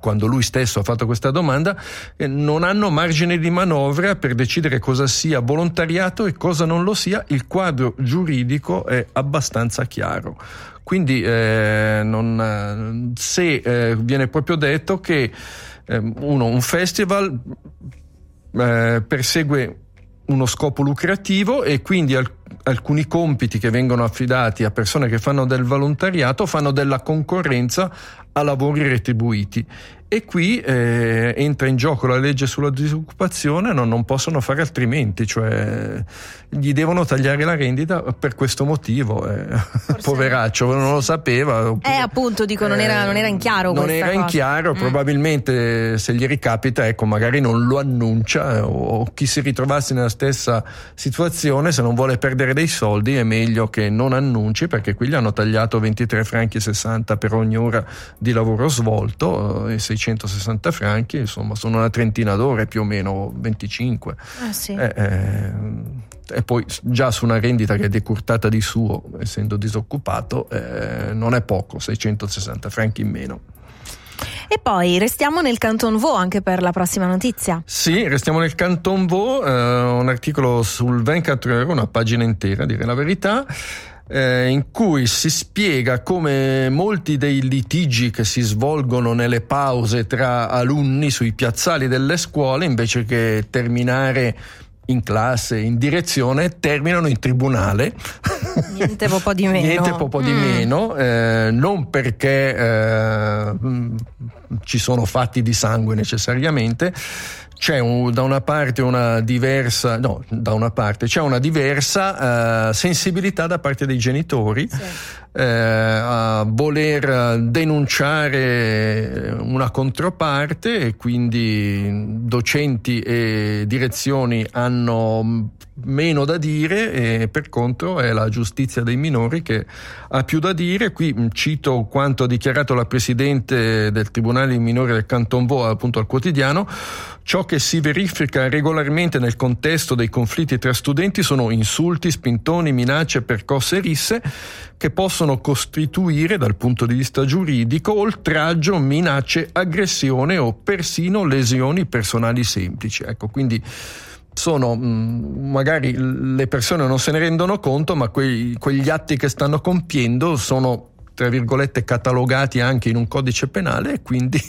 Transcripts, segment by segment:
quando lui stesso ha fatto questa domanda, non hanno margine di manovra per decidere cosa sia volontariato e cosa non lo sia. Il quadro giuridico è abbastanza chiaro. Quindi se viene proprio detto che un festival persegue uno scopo lucrativo e quindi alcuni compiti che vengono affidati a persone che fanno del volontariato fanno della concorrenza a lavori retribuiti, e qui entra in gioco la legge sulla disoccupazione. Non possono fare altrimenti, cioè gli devono tagliare la rendita per questo motivo. Poveraccio, non lo sapeva. Appunto, dico, non era in chiaro. Non era in chiaro, probabilmente se gli ricapita, magari non lo annuncia, o chi si ritrovasse nella stessa situazione, se non vuole perdere dei soldi è meglio che non annunci, perché qui gli hanno tagliato 23 franchi e 60 per ogni ora di lavoro svolto, e 660 franchi, insomma sono una trentina d'ore più o meno, 25. Sì. E poi già su una rendita che è decurtata di suo, essendo disoccupato, non è poco, 660 franchi in meno. E poi restiamo nel Canton Vaud anche per la prossima notizia. Sì, restiamo nel Canton Vaud, un articolo sul 24 Heures, una pagina intera, a dire la verità, in cui si spiega come molti dei litigi che si svolgono nelle pause tra alunni sui piazzali delle scuole, invece che terminare in classe, in direzione, terminano in tribunale. Niente po' di meno. Non perché ci sono fatti di sangue necessariamente. C'è c'è una diversa sensibilità da parte dei genitori, sì, a voler denunciare una controparte, e quindi docenti e direzioni hanno meno da dire, e per contro è la giustizia dei minori che ha più da dire. Qui cito quanto ha dichiarato la presidente del Tribunale dei minori del Canton Vaud appunto al quotidiano: ciò che si verifica regolarmente nel contesto dei conflitti tra studenti sono insulti, spintoni, minacce, percosse e risse che possono costituire dal punto di vista giuridico oltraggio, minacce, aggressione o persino lesioni personali semplici. Ecco, quindi sono magari le persone non se ne rendono conto, ma quegli atti che stanno compiendo sono, tra virgolette, catalogati anche in un codice penale, e quindi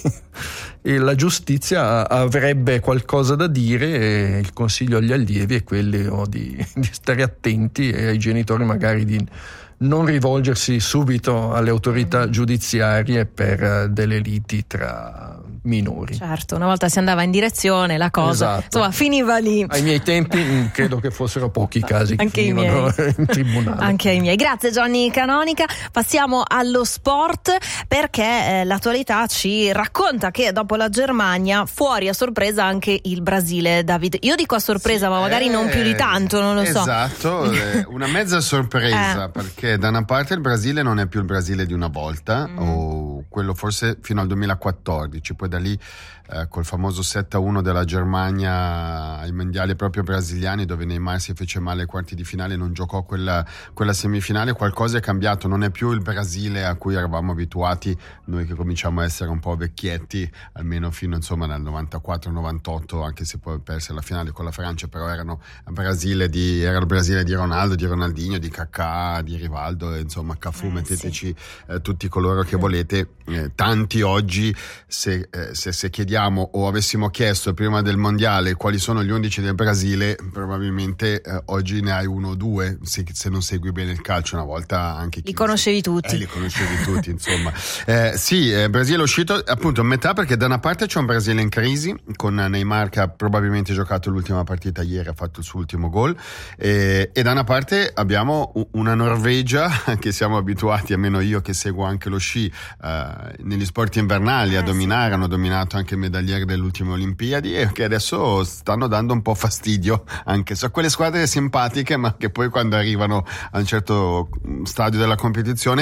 la giustizia avrebbe qualcosa da dire, e il consiglio agli allievi è quello di stare attenti, e ai genitori magari di non rivolgersi subito alle autorità giudiziarie per delle liti tra minori. Certo, una volta si andava in direzione, la cosa, esatto, insomma, finiva lì. Ai miei tempi credo che fossero pochi i casi che finivano in tribunale. Anche ai miei. Grazie Gianni Canonica. Passiamo allo sport, perché l'attualità ci racconta che dopo la Germania fuori a sorpresa anche il Brasile. David, io dico a sorpresa, sì, ma magari non più di tanto, non lo so. Esatto, una mezza sorpresa, perché da una parte il Brasile non è più il Brasile di una volta, o quello forse fino al 2014, poi da lì col famoso 7-1 della Germania ai mondiali proprio brasiliani, dove Neymar si fece male ai quarti di finale e non giocò quella semifinale, qualcosa è cambiato. Non è più il Brasile a cui eravamo abituati noi che cominciamo a essere un po' vecchietti, almeno fino insomma nel 94-98, anche se poi perse la finale con la Francia, però era il Brasile di Ronaldo, di Ronaldinho, di Kaká, di Rivaldo, insomma Cafu, metteteci tutti coloro che volete. Tanti oggi se chiediamo o avessimo chiesto prima del mondiale quali sono gli 11 del Brasile, probabilmente oggi ne hai uno o due, se non segui bene il calcio. Una volta anche li conoscevi tutti. Insomma. Brasile è uscito appunto a metà, perché da una parte c'è un Brasile in crisi con Neymar che ha probabilmente giocato l'ultima partita ieri, ha fatto il suo ultimo gol, e da una parte abbiamo una Norvegia che siamo abituati, almeno io che seguo anche lo sci, negli sport invernali a dominare, hanno dominato anche il medagliere delle ultime Olimpiadi, e che adesso stanno dando un po' fastidio, anche so quelle squadre simpatiche, ma che poi quando arrivano a un certo stadio della competizione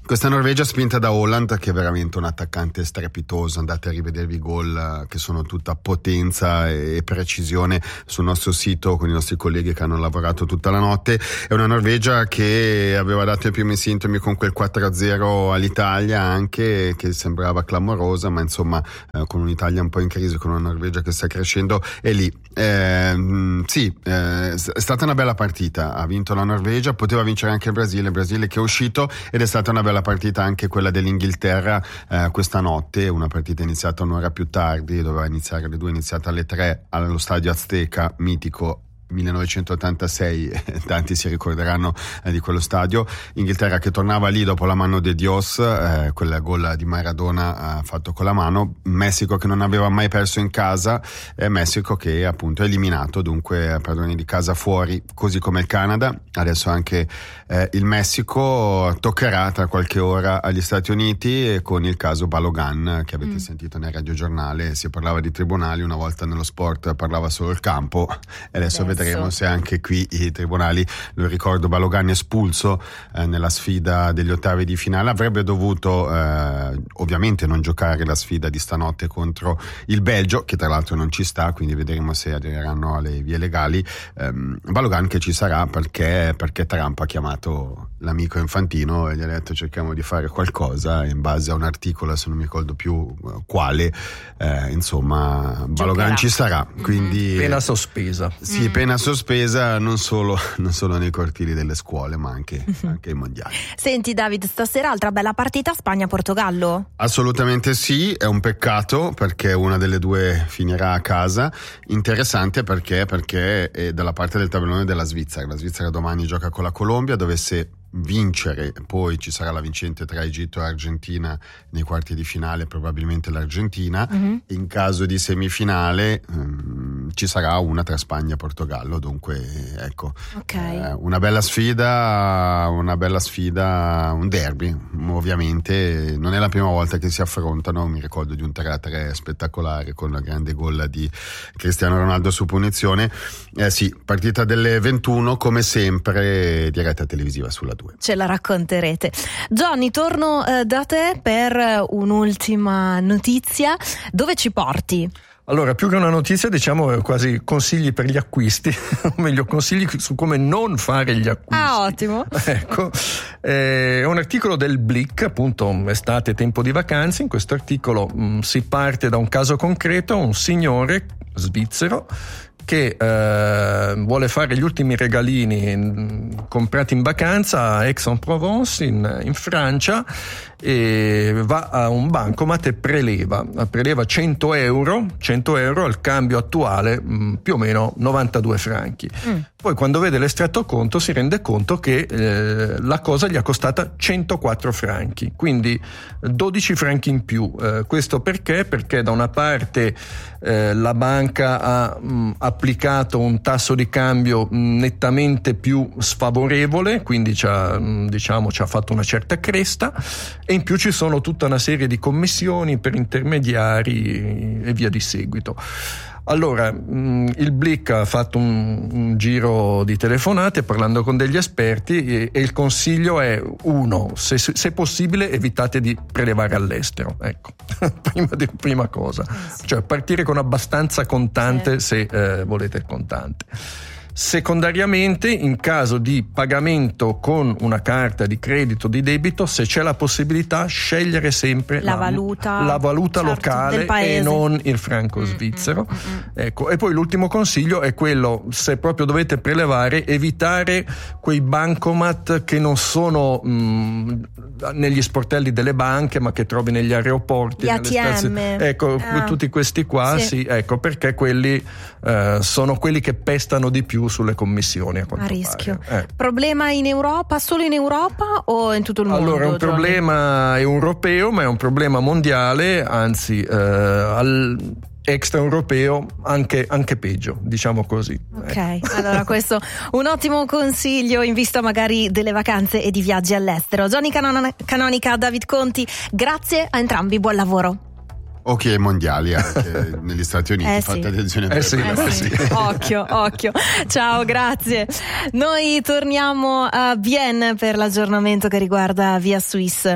Questa Norvegia spinta da Haaland, che è veramente un attaccante strepitoso. Andate a rivedervi i gol che sono tutta potenza e precisione sul nostro sito con i nostri colleghi che hanno lavorato tutta la notte. È una Norvegia che aveva dato i primi sintomi con quel 4-0 all'Italia, anche che sembrava clamorosa, ma insomma con un'Italia un po' in crisi, con una Norvegia che sta crescendo, è lì. È stata una bella partita, ha vinto la Norvegia, poteva vincere anche il Brasile che è uscito, ed è stata una bella partita anche quella dell'Inghilterra questa notte, una partita iniziata un'ora più tardi, doveva iniziare alle 2, iniziata alle 3 allo stadio Azteca, mitico 1986, tanti si ricorderanno di quello stadio. Inghilterra che tornava lì dopo la mano de Dios, quel gol di Maradona fatto con la mano. Messico che non aveva mai perso in casa, Messico che appunto è eliminato, dunque padroni di casa fuori, così come il Canada. Adesso anche il Messico toccherà tra qualche ora agli Stati Uniti, con il caso Balogan che avete sentito nel radiogiornale. Si parlava di tribunali, una volta nello sport parlava solo il campo, e adesso vedremo se anche qui i tribunali. Lo ricordo, Balogan espulso nella sfida degli ottavi di finale, avrebbe dovuto ovviamente non giocare la sfida di stanotte contro il Belgio, che tra l'altro non ci sta, quindi vedremo se aderiranno alle vie legali. Balogan che ci sarà perché Trump ha chiamato l'amico Infantino e gli ha detto cerchiamo di fare qualcosa, in base a un articolo, se non mi ricordo più quale, insomma Balogan ci sarà, quindi pena sospesa. Sì, pena sospesa non solo nei cortili delle scuole, ma anche ai mondiali. Senti David, stasera altra bella partita, Spagna-Portogallo? Assolutamente sì, è un peccato perché una delle due finirà a casa. Interessante perché è dalla parte del tabellone della Svizzera. La Svizzera domani gioca con la Colombia, dovesse vincere, poi ci sarà la vincente tra Egitto e Argentina nei quarti di finale, probabilmente l'Argentina. In caso di semifinale ci sarà una tra Spagna e Portogallo, dunque ecco, una bella sfida, un derby. Ovviamente non è la prima volta che si affrontano, mi ricordo di un 3-3 spettacolare con il grande gol di Cristiano Ronaldo su punizione. Sì, partita delle 21 come sempre, diretta televisiva sulla 2. Ce la racconterete. Johnny, torno da te per un'ultima notizia. Dove ci porti? Allora, più che una notizia, diciamo quasi consigli per gli acquisti, o meglio consigli su come non fare gli acquisti. Ah, ottimo. Ecco, è un articolo del Blick, appunto estate, tempo di vacanze. In questo articolo si parte da un caso concreto, un signore svizzero che vuole fare gli ultimi regalini comprati in vacanza a Aix-en-Provence in Francia, e va a un bancomat e preleva 100 euro al cambio attuale, più o meno 92 franchi. Poi quando vede l'estratto conto si rende conto che la cosa gli ha costata 104 franchi, quindi 12 franchi in più. Questo perché da una parte la banca ha applicato un tasso di cambio nettamente più sfavorevole, quindi ci ha fatto una certa cresta, e in più ci sono tutta una serie di commissioni per intermediari e via di seguito. Allora, il Blick ha fatto un giro di telefonate parlando con degli esperti, e il consiglio è: uno, se possibile evitate di prelevare all'estero, ecco, prima cosa, cioè partire con abbastanza contante se volete il contante. Secondariamente, in caso di pagamento con una carta di credito o di debito, se c'è la possibilità, scegliere sempre la valuta certo, locale e non il franco svizzero. Ecco. E poi l'ultimo consiglio è quello: se proprio dovete prelevare, evitare quei bancomat che non sono negli sportelli delle banche, ma che trovi negli aeroporti, gli ATM. Ecco, tutti questi qua, sì, ecco, perché quelli sono quelli che pestano di più sulle commissioni, a quanto rischio. pare. Problema in Europa, solo in Europa o in tutto il mondo? Allora, è un problema europeo, ma è un problema mondiale, anzi extraeuropeo anche peggio, diciamo così. Ok, allora questo un ottimo consiglio in vista magari delle vacanze e di viaggi all'estero. Johnny Canonica, David Conti, grazie a entrambi, buon lavoro. Ok, mondiali anche negli Stati Uniti, fate attenzione a sì. Occhio. Ciao, grazie. Noi torniamo a Vienne per l'aggiornamento che riguarda Via Suisse.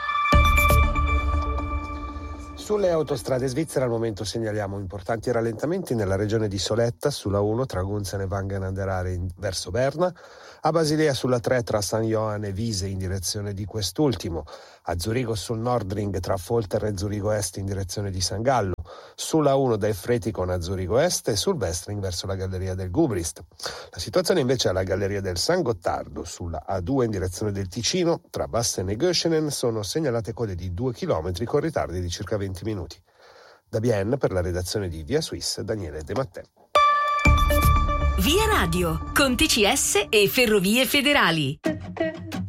Sulle autostrade svizzere al momento segnaliamo importanti rallentamenti nella regione di Soletta sulla 1 tra Gunzen e Wangen an der Aare verso Berna, a Basilea sulla 3 tra San Johann e Wiese in direzione di quest'ultimo, a Zurigo sul Nordring tra Folter e Zurigo Est in direzione di San Gallo, sulla 1 da Efretikon a Zurigo Est e sul Westring verso la galleria del Gubrist. La situazione invece alla galleria del San Gottardo sulla A2 in direzione del Ticino tra Basten e Göschenen sono segnalate code di 2 km con ritardi di circa 20 minuti. Da Bienne per la redazione di Via Suisse, Daniele De Mattè. Via Radio, con TCS e Ferrovie Federali.